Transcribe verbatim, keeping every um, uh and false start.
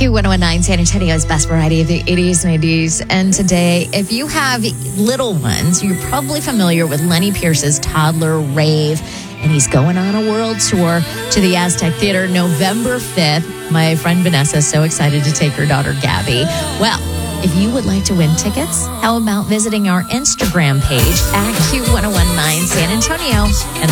Q one oh one nine, San Antonio's best variety of the eighties, nineties. And today, if you have little ones, you're probably familiar with Lenny Pierce's Toddler Rave. And he's going on a world tour to the Aztec Theater November fifth. My friend Vanessa is so excited to take her daughter Gabby. Well, if you would like to win tickets, how about visiting our Instagram page at Q one oh one nine San Antonio and